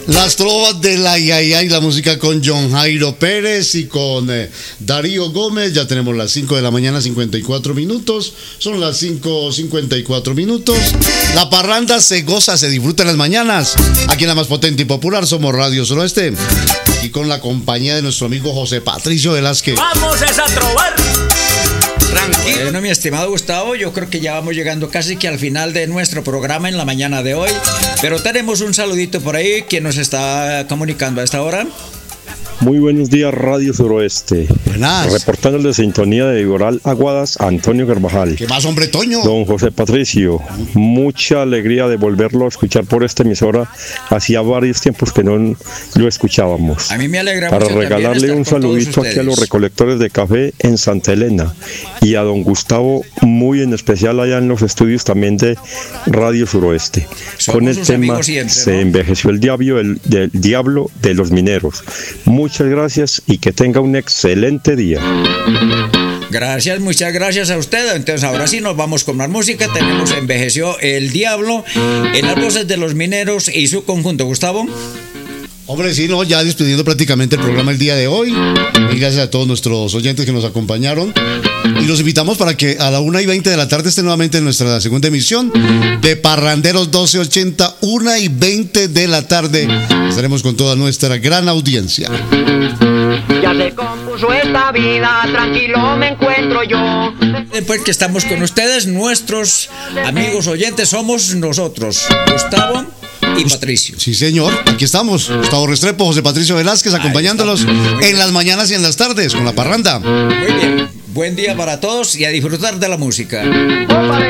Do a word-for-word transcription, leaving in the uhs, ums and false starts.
Las trovas de la Yaya y la música con John Jairo Pérez y con eh, Darío Gómez. Ya tenemos las cinco de la mañana, cincuenta y cuatro minutos. Son las cinco cincuenta y cuatro minutos. La parranda se goza, se disfruta en las mañanas. Aquí en la más potente y popular somos Radio Suroeste. Y con la compañía de nuestro amigo José Patricio Velázquez. ¡Vamos a trovar! Tranquilo. Bueno, mi estimado Gustavo, yo creo que ya vamos llegando casi que al final de nuestro programa en la mañana de hoy. Pero tenemos un saludito por ahí. ¿Quién nos está comunicando a esta hora? Muy buenos días, Radio Suroeste. Buenas. Reportando de sintonía de Viboral Aguadas, Antonio Carvajal. ¿Qué más, hombre, Toño? Don José Patricio, mucha alegría de volverlo a escuchar por esta emisora. Hacía varios tiempos que no lo escuchábamos. A mí me alegra Para mucho regalarle un saludito aquí a los recolectores de café en Santa Elena y a don Gustavo, muy en especial allá en los estudios también de Radio Suroeste. Somos con el sus tema amigos siempre, ¿no? Se envejeció el diablo, el, del diablo de los mineros. Muchas gracias y que tenga un excelente día. Gracias, muchas gracias a usted. Entonces ahora sí nos vamos con más música. Tenemos Envejeció el Diablo en las voces de los mineros y su conjunto. Gustavo. Hombre, sí, no, ya despidiendo prácticamente el programa el día de hoy. Y gracias a todos nuestros oyentes que nos acompañaron. Y los invitamos para que a la una y veinte de la tarde esté nuevamente en nuestra segunda emisión de Parranderos doce ochenta, una y veinte de la tarde. Estaremos con toda nuestra gran audiencia. Ya se compuso esta vida, tranquilo me encuentro yo. Después que estamos con ustedes, nuestros amigos oyentes somos nosotros, Gustavo y Patricio. Sí, señor, aquí estamos. Gustavo Restrepo, José Patricio Velázquez, acompañándolos en las mañanas y en las tardes con la parranda. Muy bien, buen día para todos y a disfrutar de la música.